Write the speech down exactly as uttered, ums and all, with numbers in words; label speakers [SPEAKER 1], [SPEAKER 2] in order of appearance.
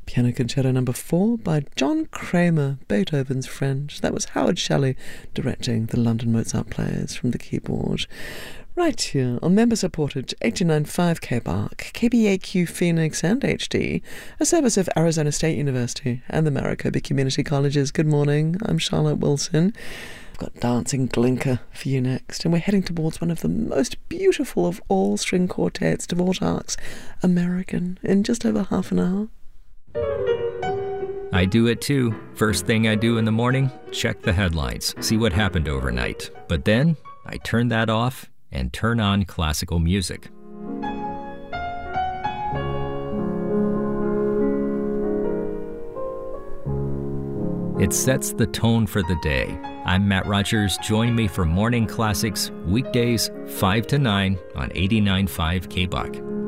[SPEAKER 1] Piano Concerto Number four by John Kramer, Beethoven's friend. That was Howard Shelley directing the London Mozart Players from the keyboard. Right here on member-supported eighty-nine point five K B A R C, K B A Q Phoenix and H D, a service of Arizona State University and the Maricopa Community Colleges. Good morning, I'm Charlotte Wilson. I've got Dancing Glinka for you next, and we're heading towards one of the most beautiful of all string quartets, Dvorak's American, in just over half an hour.
[SPEAKER 2] I do it too. First thing I do in the morning, check the headlines, see what happened overnight. But then I turn that off and turn on classical music. It sets the tone for the day. I'm Matt Rogers. Join me for Morning Classics, weekdays five to nine on eighty-nine point five K B A R C.